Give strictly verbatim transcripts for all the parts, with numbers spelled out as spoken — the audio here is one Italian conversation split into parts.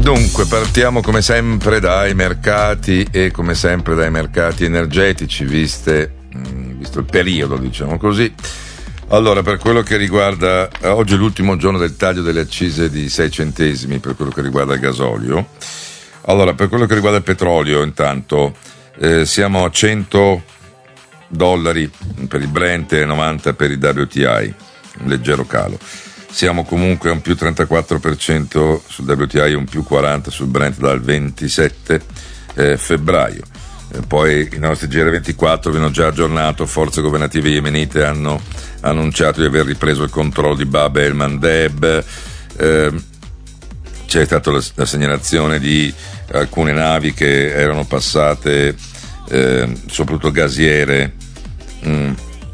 Dunque, partiamo come sempre dai mercati e come sempre dai mercati energetici, viste, visto il periodo, diciamo così. Allora, per quello che riguarda, oggi è l'ultimo giorno del taglio delle accise di sei centesimi per quello che riguarda il gasolio. Allora, per quello che riguarda il petrolio, intanto, eh, siamo a cento dollari per il Brent e novanta per il W T I, un leggero calo. Siamo comunque a un più trentaquattro per cento sul W T I e un più quaranta sul Brent dal ventisette eh, febbraio. Eh, poi i nostri G R ventiquattro vi hanno già aggiornato, forze governative yemenite hanno annunciato di aver ripreso il controllo di Bab el Mandeb, eh, c'è stata la, la segnalazione di alcune navi che erano passate, eh, soprattutto gasiere, mh,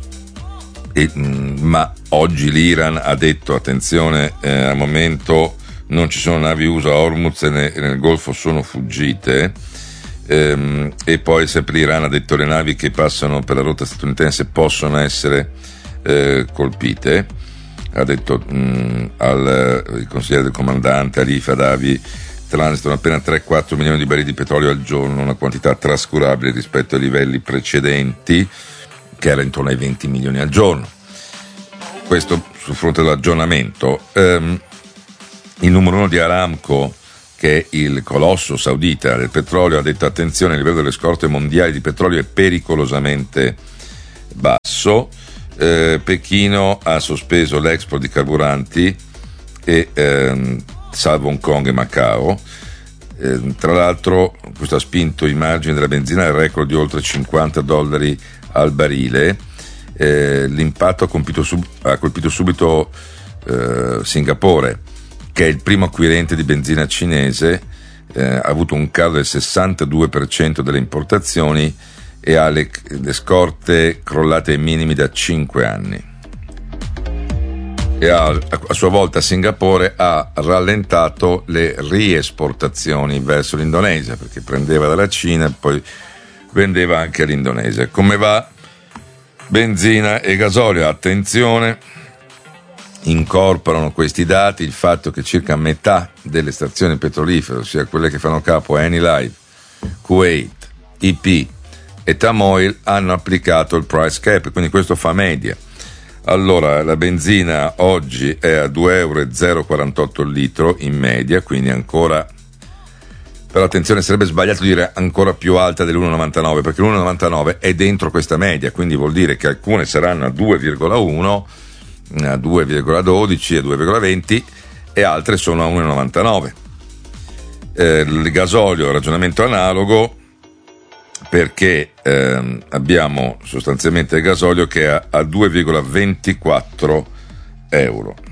e, mh, ma oggi l'Iran ha detto attenzione, eh, al momento non ci sono navi U S A a Hormuz e ne, nel Golfo sono fuggite, ehm, e poi sempre l'Iran ha detto le navi che passano per la rotta statunitense possono essere eh, colpite. Ha detto mh, al il consigliere del comandante Ali Fadavi transitano appena tre quattro milioni di barili di petrolio al giorno, una quantità trascurabile rispetto ai livelli precedenti che era intorno ai venti milioni al giorno. Questo sul fronte dell'aggiornamento. Um, il numero uno di Aramco, che è il colosso saudita del petrolio, ha detto attenzione, il livello delle scorte mondiali di petrolio è pericolosamente basso. Eh, Pechino ha sospeso l'export di carburanti e ehm, salvo Hong Kong e Macao. Eh, tra l'altro questo ha spinto i margini della benzina al record di oltre cinquanta dollari al barile. Eh, l'impatto ha colpito, sub- ha colpito subito eh, Singapore, che è il primo acquirente di benzina cinese, eh, ha avuto un calo del sessantadue per cento delle importazioni e ha le, le scorte crollate ai minimi da cinque anni. E ha, a sua volta Singapore ha rallentato le riesportazioni verso l'Indonesia, perché prendeva dalla Cina e poi vendeva anche all'Indonesia. Come va benzina e gasolio? Attenzione, incorporano questi dati il fatto che circa metà delle stazioni petrolifere, ossia quelle che fanno capo a Enilive, Kuwait, E P e Tamoil, hanno applicato il price cap, quindi questo fa media. Allora, la benzina oggi è a due virgola zero quarantotto euro il litro in media, quindi ancora, però attenzione, sarebbe sbagliato dire ancora più alta dell'uno virgola novantanove, perché l'uno virgola novantanove è dentro questa media, quindi vuol dire che alcune saranno a due virgola uno, a due virgola dodici, a due virgola venti e altre sono a uno virgola novantanove. Eh, il gasolio, ragionamento analogo, perché ehm, abbiamo sostanzialmente il gasolio che è a, a due virgola ventiquattro euro.